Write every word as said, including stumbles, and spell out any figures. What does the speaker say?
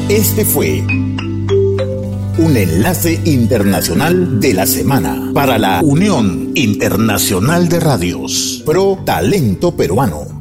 Este fue un enlace internacional de la semana para la Unión Internacional de Radios, Pro Talento Peruano.